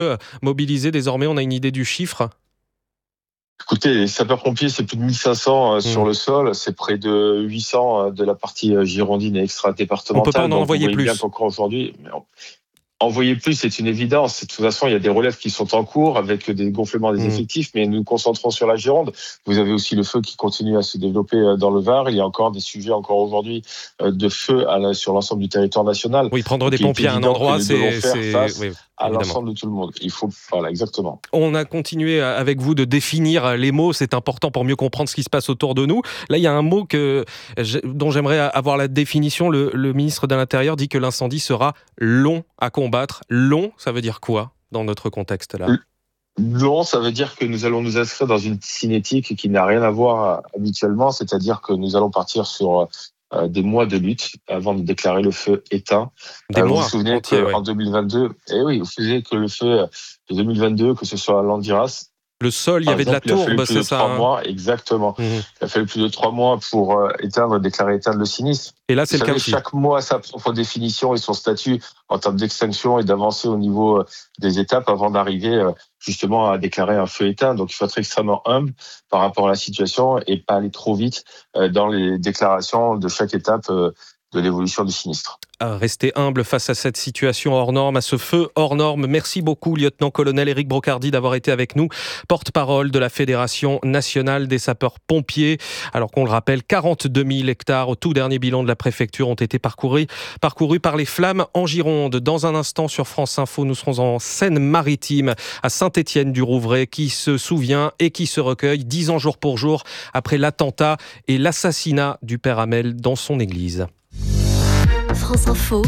mobilisés désormais, on a une idée du chiffre? Écoutez, les sapeurs-pompiers, c'est plus de 1500 sur le sol, c'est près de 800 de la partie girondine et On peut pas extra-départementale. en Donc vous envoyer voyez bien plus. qu'encore aujourd'hui, envoyer plus, c'est une évidence. De toute façon, il y a des relèves qui sont en cours avec des gonflements des Mmh. effectifs, mais nous nous concentrons sur la Gironde. Vous avez aussi le feu qui continue à se développer dans le Var. Il y a encore des sujets encore aujourd'hui de feu sur l'ensemble du territoire national. Oui, prendre Donc des il est pompiers à un évident que endroit, nous devons faire face oui, à évidemment. l'ensemble de tout le monde. Voilà, exactement. On a continué avec vous de définir les mots, c'est important pour mieux comprendre ce qui se passe autour de nous. Là, il y a un mot dont j'aimerais avoir la définition. Le ministre de l'Intérieur dit que l'incendie sera long à combattre. Long, ça veut dire quoi dans notre contexte là? Long, ça veut dire que nous allons nous inscrire dans une cinétique qui n'a rien à voir habituellement, c'est-à-dire que nous allons partir sur des mois de lutte avant de déclarer le feu éteint. Des Vous vous mois souvenez entiers, ouais. qu'en 2022, vous souvenez que le feu de 2022, que ce soit à Landiras, Le sol, il y par avait de la exemple, il a fallu tourbe, plus c'est de ça, 3 mois, exactement. hein? Il a fallu plus de 3 mois pour déclarer éteindre le sinistre. Et là, Vous c'est le cas savez, aussi. chaque mot a sa propre définition et son statut en termes d'extinction et d'avancer au niveau des étapes avant d'arriver justement à déclarer un feu éteint. Donc, il faut être extrêmement humble par rapport à la situation et pas aller trop vite dans les déclarations de chaque étape de l'évolution du sinistre. Rester humble face à cette situation hors norme, à ce feu hors norme. Merci beaucoup, lieutenant-colonel Éric Brocardi, d'avoir été avec nous, porte-parole de la Fédération nationale des sapeurs-pompiers. Alors qu'on le rappelle, 42 000 hectares au tout dernier bilan de la préfecture ont été parcourus par les flammes en Gironde. Dans un instant sur France Info, nous serons en Seine-Maritime, à Saint-Étienne-du-Rouvray, qui se souvient et qui se recueille 10 ans jour pour jour après l'attentat et l'assassinat du père Hamel dans son église. France Info,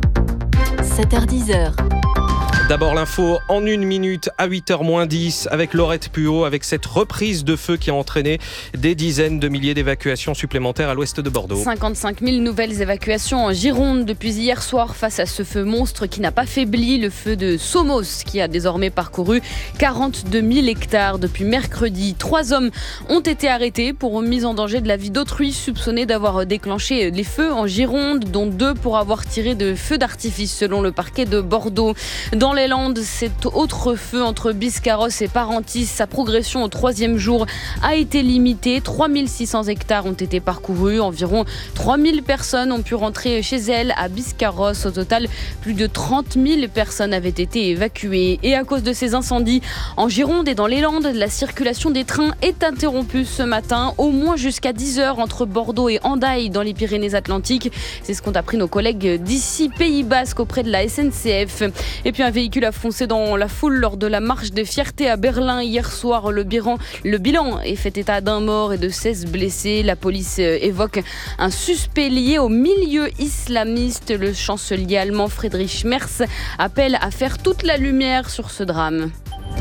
7h-10h. D'abord l'info en 1 minute à 8h-10 avec Laurette Puot, avec cette reprise de feu qui a entraîné des dizaines de milliers d'évacuations supplémentaires à l'ouest de Bordeaux. 55 000 nouvelles évacuations en Gironde depuis hier soir face à ce feu monstre qui n'a pas faibli. Le feu de Somos qui a désormais parcouru 42 000 hectares depuis mercredi. 3 hommes ont été arrêtés pour mise en danger de la vie d'autrui, soupçonnés d'avoir déclenché les feux en Gironde, dont 2 pour avoir tiré de feux d'artifice selon le parquet de Bordeaux. Dans les Landes, cet autre feu entre Biscarros et Parentis, sa progression au 3e jour a été limitée. 3600 hectares ont été parcourus. Environ 3000 personnes ont pu rentrer chez elles à Biscarros. Au total, plus de 30 000 personnes avaient été évacuées. Et à cause de ces incendies, en Gironde et dans les Landes, la circulation des trains est interrompue ce matin, au moins jusqu'à 10h entre Bordeaux et Hendaye dans les Pyrénées-Atlantiques. C'est ce qu'ont appris nos collègues d'ici Pays Basque auprès de la SNCF. Et puis un véhicule a foncé dans la foule lors de la marche des fiertés à Berlin hier soir. Le bilan est fait état d'un mort et de 16 blessés. La police évoque un suspect lié au milieu islamiste. Le chancelier allemand Friedrich Merz appelle à faire toute la lumière sur ce drame.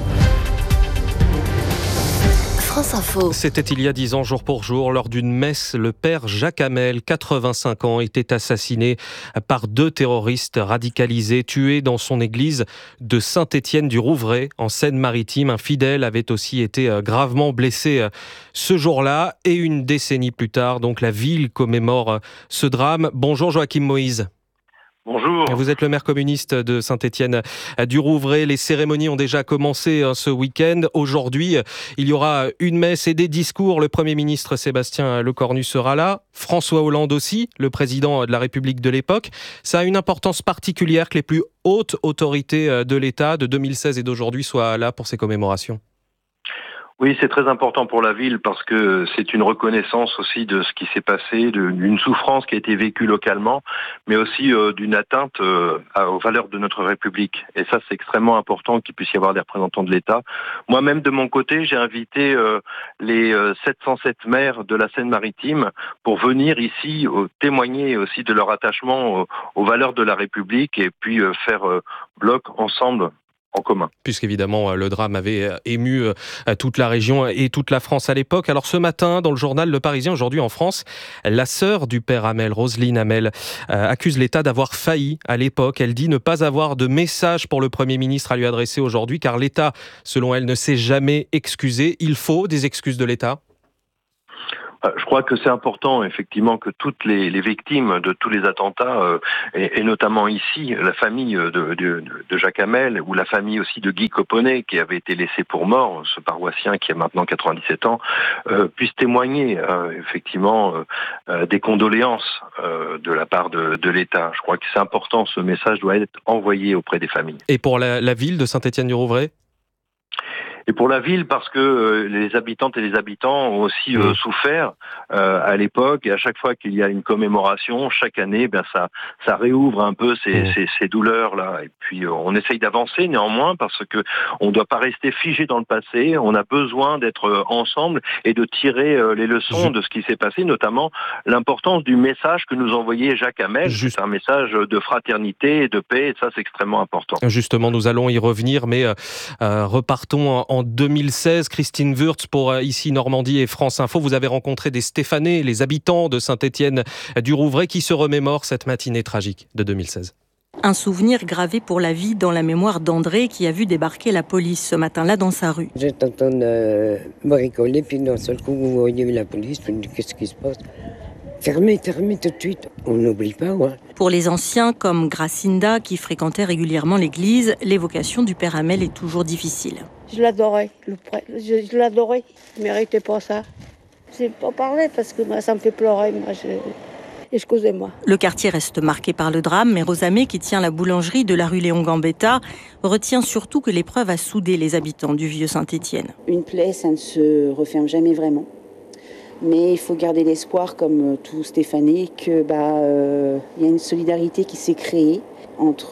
France Info. C'était il y a 10 ans, jour pour jour, lors d'une messe, le père Jacques Hamel, 85 ans, était assassiné par 2 terroristes radicalisés, tués dans son église de Saint-Étienne-du-Rouvray, en Seine-Maritime. Un fidèle avait aussi été gravement blessé ce jour-là. Et une décennie plus tard, donc la ville commémore ce drame. Bonjour Joachim Moïse. Bonjour. Vous êtes le maire communiste de Saint-Étienne-du-Rouvray. Les cérémonies ont déjà commencé ce week-end. Aujourd'hui, il y aura une messe et des discours. Le Premier ministre Sébastien Lecornu sera là. François Hollande aussi, le président de la République de l'époque. Ça a une importance particulière que les plus hautes autorités de l'État de 2016 et d'aujourd'hui soient là pour ces commémorations. Oui, c'est très important pour la ville parce que c'est une reconnaissance aussi de ce qui s'est passé, d'une souffrance qui a été vécue localement, mais aussi d'une atteinte aux valeurs de notre République. Et ça, c'est extrêmement important qu'il puisse y avoir des représentants de l'État. Moi-même, de mon côté, j'ai invité les 707 maires de la Seine-Maritime pour venir ici témoigner aussi de leur attachement aux valeurs de la République et puis faire bloc ensemble en commun. Puisqu'évidemment, le drame avait ému toute la région et toute la France à l'époque. Alors ce matin, dans le journal Le Parisien, aujourd'hui en France, la sœur du père Hamel, Roselyne Hamel, accuse l'État d'avoir failli à l'époque. Elle dit ne pas avoir de message pour le Premier ministre à lui adresser aujourd'hui, car l'État, selon elle, ne s'est jamais excusé. Il faut des excuses de l'État ? Je crois que c'est important, effectivement, que toutes les victimes de tous les attentats, et notamment ici, la famille de Jacques Hamel, ou la famille aussi de Guy Coponnet, qui avait été laissé pour mort, ce paroissien qui a maintenant 97 ans, puissent témoigner, effectivement, des condoléances de la part de l'État. Je crois que c'est important, ce message doit être envoyé auprès des familles. Et pour la ville de Saint-Étienne-du-Rouvray ? Et pour la ville, parce que les habitantes et les habitants ont aussi souffert à l'époque, et à chaque fois qu'il y a une commémoration, chaque année, ça réouvre un peu ces douleurs-là. Et puis on essaye d'avancer néanmoins, parce que on ne doit pas rester figé dans le passé. On a besoin d'être ensemble et de tirer les leçons de ce qui s'est passé, notamment l'importance du message que nous envoyait Jacques Hamel. C'est un message de fraternité et de paix, et ça c'est extrêmement important. Justement, nous allons y revenir, mais repartons en 2016. Christine Wurtz pour ici Normandie et France Info. Vous avez rencontré des Stéphanois, les habitants de Saint-Étienne-du-Rouvray, qui se remémorent cette matinée tragique de 2016. Un souvenir gravé pour la vie dans la mémoire d'André, qui a vu débarquer la police ce matin-là dans sa rue. J'étais en train de bricoler, puis d'un seul coup, vous voyez la police, puis qu'est-ce qui se passe ? Fermez tout de suite. On n'oublie pas, ouais. Pour les anciens, comme Gracinda, qui fréquentait régulièrement l'église, l'évocation du père Hamel est toujours difficile. Je l'adorais, le prêtre. Je l'adorais. Il ne méritait pas ça. Je n'ai pas parlé parce que moi, ça me fait pleurer. Excusez-moi. Le quartier reste marqué par le drame, mais Rosamé, qui tient la boulangerie de la rue Léon Gambetta, retient surtout que l'épreuve a soudé les habitants du vieux Saint-Étienne. Une plaie, ça ne se referme jamais vraiment. Mais il faut garder l'espoir, comme tout Stéphanois, que y a une solidarité qui s'est créée entre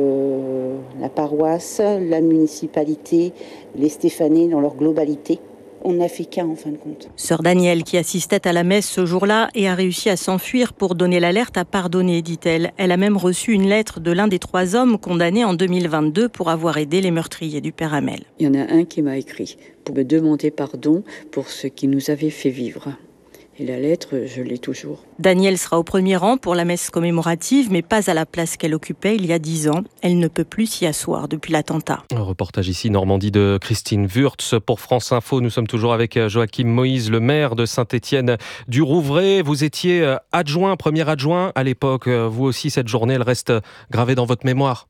la paroisse, la municipalité, les Stéphanois dans leur globalité. On n'a fait qu'un en fin de compte. Sœur Danielle, qui assistait à la messe ce jour-là et a réussi à s'enfuir pour donner l'alerte, a pardonné, dit-elle. Elle a même reçu une lettre de l'un des 3 hommes condamnés en 2022 pour avoir aidé les meurtriers du père Hamel. Il y en a un qui m'a écrit pour me demander pardon pour ce qui nous avait fait vivre. Et la lettre, je l'ai toujours. Danielle sera au premier rang pour la messe commémorative, mais pas à la place qu'elle occupait il y a 10 ans. Elle ne peut plus s'y asseoir depuis l'attentat. Un reportage ici, Normandie, de Christine Wurtz pour France Info. Nous sommes toujours avec Joachim Moïse, le maire de Saint-Étienne-du-Rouvray. Vous étiez premier adjoint à l'époque. Vous aussi, cette journée, elle reste gravée dans votre mémoire.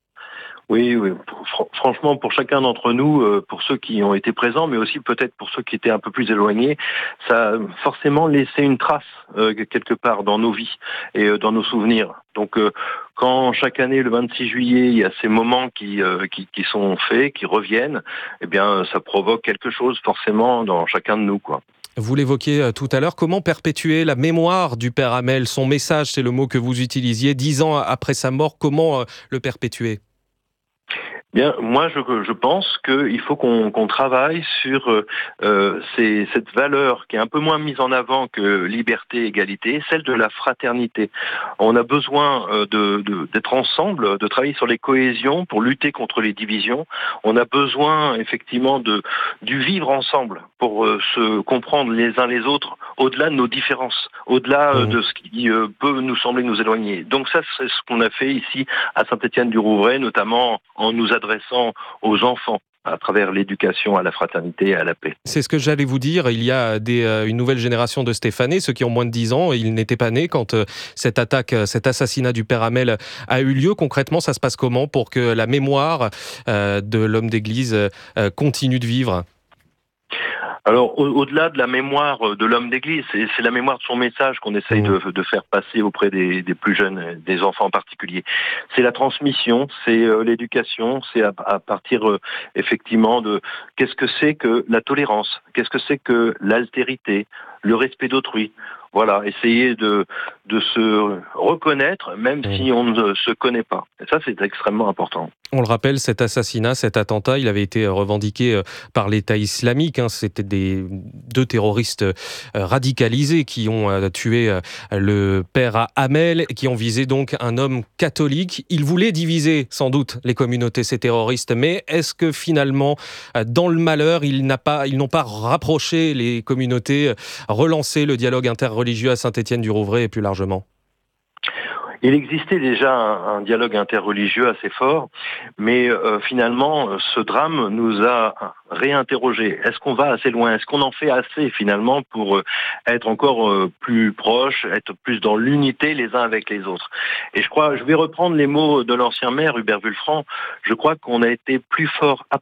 Oui. Franchement, pour chacun d'entre nous, pour ceux qui ont été présents, mais aussi peut-être pour ceux qui étaient un peu plus éloignés, ça a forcément laissé une trace quelque part dans nos vies et dans nos souvenirs. Donc, quand chaque année, le 26 juillet, il y a ces moments qui sont faits, qui reviennent, eh bien, ça provoque quelque chose forcément dans chacun de nous, quoi. Vous l'évoquiez tout à l'heure, comment perpétuer la mémoire du père Hamel ? Son message, c'est le mot que vous utilisiez, 10 ans après sa mort, comment le perpétuer ? Bien, moi je pense qu'il faut qu'on travaille sur cette valeur qui est un peu moins mise en avant que liberté, égalité, celle de la fraternité. On a besoin d'être ensemble, de travailler sur les cohésions pour lutter contre les divisions. On a besoin effectivement du vivre ensemble pour se comprendre les uns les autres au-delà de nos différences, au-delà de ce qui peut nous sembler nous éloigner. Donc ça, c'est ce qu'on a fait ici à Saint-Étienne-du-Rouvray, notamment en nous adressant aux enfants à travers l'éducation à la fraternité et à la paix. C'est ce que j'allais vous dire. Il y a une nouvelle génération de Stéphanois, ceux qui ont moins de 10 ans. Ils n'étaient pas nés quand cette attaque, cet assassinat du père Hamel a eu lieu. Concrètement, ça se passe comment pour que la mémoire de l'homme d'église continue de vivre ? Alors, au-delà de la mémoire de l'homme d'église, c'est la mémoire de son message qu'on essaye de faire passer auprès des plus jeunes, des enfants en particulier. C'est la transmission, c'est l'éducation, c'est à partir effectivement de qu'est-ce que c'est que la tolérance, qu'est-ce que c'est que l'altérité, le respect d'autrui. Voilà, essayer de se reconnaître, même si on ne se connaît pas. Et ça, c'est extrêmement important. On le rappelle, cet assassinat, cet attentat, il avait été revendiqué par l'État islamique. C'était 2 terroristes radicalisés qui ont tué le père Hamel, qui ont visé donc un homme catholique. Ils voulaient diviser, sans doute, les communautés, ces terroristes. Mais est-ce que finalement, dans le malheur, ils n'ont pas rapproché les communautés, relancé le dialogue interreligieux à Saint-Étienne-du-Rouvray et plus largement ? Il existait déjà un dialogue interreligieux assez fort, mais finalement, ce drame nous a réinterrogés. Est-ce qu'on va assez loin? Est-ce qu'on en fait assez finalement pour être encore plus proches, être plus dans l'unité les uns avec les autres? Et je vais reprendre les mots de l'ancien maire Hubert Wulfranc, je crois qu'on a été plus fort après